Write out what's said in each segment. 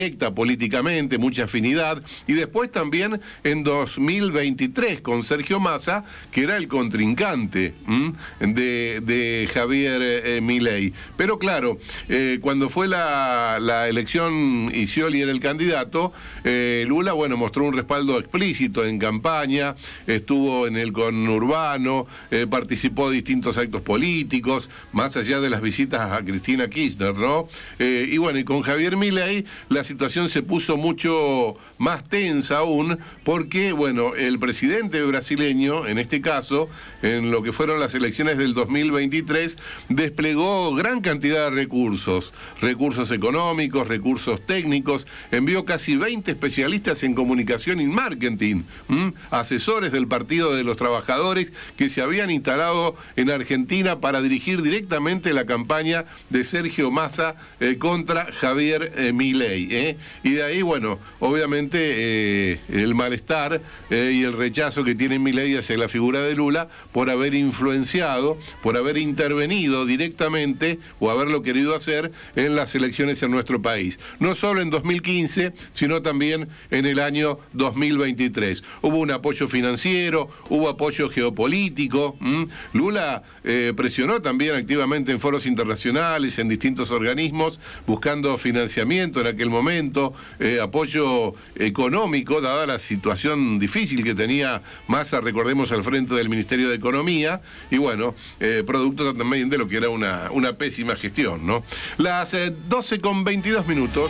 políticamente, mucha afinidad, y después también en 2023 con Sergio Massa, que era el contrincante de Javier Milei. Pero claro, cuando fue la elección y Scioli era el candidato, Lula, bueno, mostró un respaldo explícito en campaña, estuvo en el conurbano, participó de distintos actos políticos, más allá de las visitas a Cristina Kirchner, ¿no? Y bueno, y con Javier Milei la situación se puso mucho más tensa aún, porque, bueno, el presidente brasileño, en este caso, en lo que fueron las elecciones del 2023, desplegó gran cantidad de recursos económicos, recursos técnicos, envió casi 20 especialistas en comunicación y marketing, asesores del Partido de los Trabajadores que se habían instalado en Argentina para dirigir directamente la campaña de Sergio Massa contra Javier Milei. Y de ahí, bueno, obviamente el malestar y el rechazo que tiene Milei hacia la figura de Lula por haber influenciado, por haber intervenido directamente o haberlo querido hacer en las elecciones en nuestro país. No solo en 2015, sino también en el año 2023. Hubo un apoyo financiero, hubo apoyo geopolítico. Lula presionó también activamente en foros internacionales, en distintos organismos, buscando financiamiento en aquel momento, apoyo económico, dada la situación difícil que tenía Massa, recordemos, al frente del Ministerio de Economía, y bueno, producto también de lo que era una pésima gestión, ¿no? Las 12:22.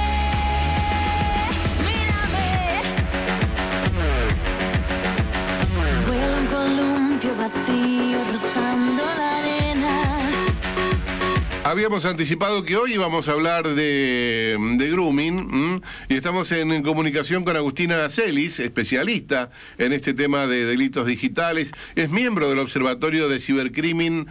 Vuela un columpio vacío rozando la arena. Habíamos anticipado que hoy íbamos a hablar de grooming, y estamos en comunicación con Agustina Celis, especialista en este tema de delitos digitales. Es miembro del Observatorio de Cibercrimen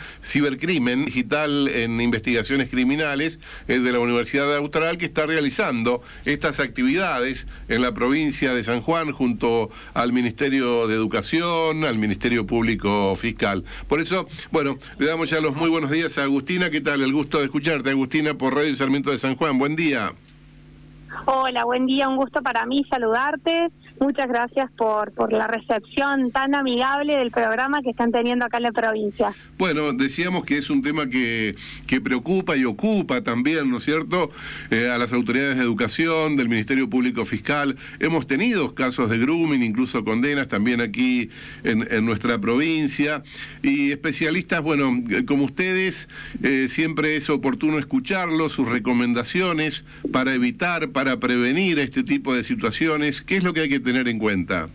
Digital en Investigaciones Criminales de la Universidad Austral, que está realizando estas actividades en la provincia de San Juan junto al Ministerio de Educación, al Ministerio Público Fiscal. Por eso, bueno, le damos ya los muy buenos días a Agustina. ¿Qué tal? El gusto de escucharte, Agustina, por Radio Sarmiento de San Juan. Buen día. Hola, buen día, un gusto para mí saludarte. Muchas gracias por la recepción tan amigable del programa que están teniendo acá en la provincia. Bueno, decíamos que es un tema que preocupa y ocupa también, ¿no es cierto?, a las autoridades de educación, del Ministerio Público Fiscal. Hemos tenido casos de grooming, incluso condenas también aquí en nuestra provincia. Y especialistas, bueno, como ustedes, siempre es oportuno escucharlos, sus recomendaciones para evitar, para prevenir este tipo de situaciones. ¿Qué es lo que hay que tener en cuenta?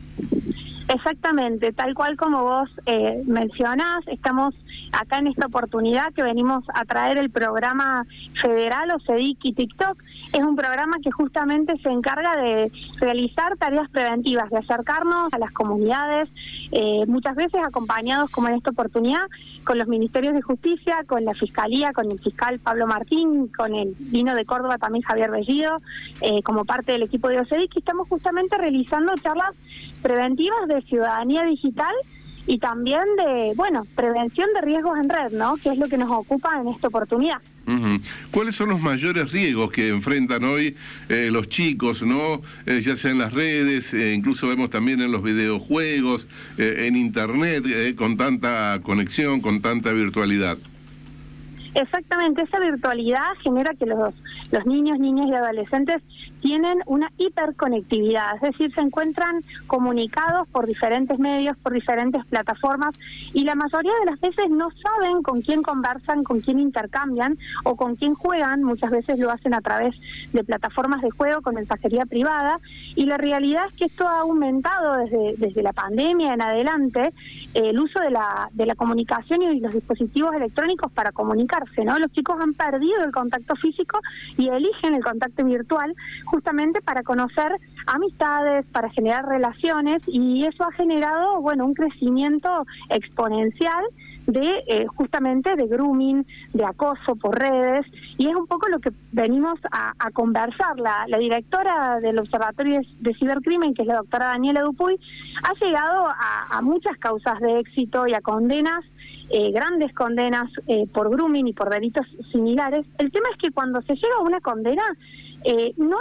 Exactamente, tal cual como vos mencionás, estamos acá en esta oportunidad que venimos a traer el programa federal OCEDIC y TikTok. Es un programa que justamente se encarga de realizar tareas preventivas, de acercarnos a las comunidades, muchas veces acompañados, como en esta oportunidad, con los ministerios de justicia, con la fiscalía, con el fiscal Pablo Martín, con el vino de Córdoba también Javier Bellido, como parte del equipo de OCEDIC, y estamos justamente realizando charlas preventivas de ciudadanía digital y también de, bueno, prevención de riesgos en red, ¿no?, que es lo que nos ocupa en esta oportunidad. ¿Cuáles son los mayores riesgos que enfrentan hoy los chicos, ¿no? Ya sea en las redes, incluso vemos también en los videojuegos, en internet, con tanta conexión, con tanta virtualidad? Exactamente, esa virtualidad genera que los niños, niñas y adolescentes tienen una hiperconectividad, es decir, se encuentran comunicados por diferentes medios, por diferentes plataformas, y la mayoría de las veces no saben con quién conversan, con quién intercambian o con quién juegan. Muchas veces lo hacen a través de plataformas de juego con mensajería privada, y la realidad es que esto ha aumentado desde la pandemia en adelante, el uso de la comunicación y los dispositivos electrónicos para comunicarse, ¿no? Los chicos han perdido el contacto físico y eligen el contacto virtual justamente para conocer amistades, para generar relaciones, y eso ha generado, bueno, un crecimiento exponencial de justamente de grooming, de acoso por redes, y es un poco lo que venimos a conversar. La directora del Observatorio de Cibercrimen, que es la doctora Daniela Dupuy, ha llegado a muchas causas de éxito y a condenas, grandes condenas por grooming y por delitos similares. El tema es que cuando se llega a una condena, no